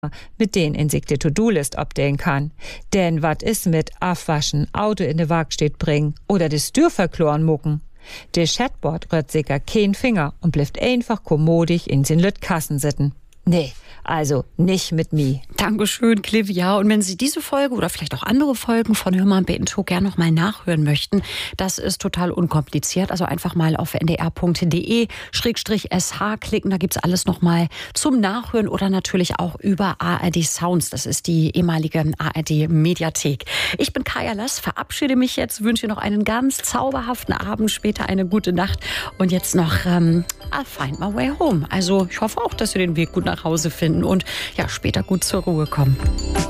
mit denen in sich die To-Do-List abdehnen kann. Denn wat is mit Abwaschen, Auto in de Werkstatt bringen oder de Stür verkloren mucken? Der Chatbot rührt sicher kein Finger und bleibt einfach kommodig in sin Lütkassen sitten. Nee, also nicht mit mir. Dankeschön, Clivia. Und wenn Sie diese Folge oder vielleicht auch andere Folgen von Hör mal ein Beten gerne noch mal nachhören möchten, das ist total unkompliziert. Also einfach mal auf ndr.de/sh klicken. Da gibt's alles noch mal zum Nachhören oder natürlich auch über ARD Sounds. Das ist die ehemalige ARD Mediathek. Ich bin Kaya Lass, verabschiede mich jetzt, wünsche noch einen ganz zauberhaften Abend, später eine gute Nacht und jetzt noch I'll find my way home. Also ich hoffe auch, dass Sie den Weg gut nach Hause finden und ja, später gut zur Ruhe kommen.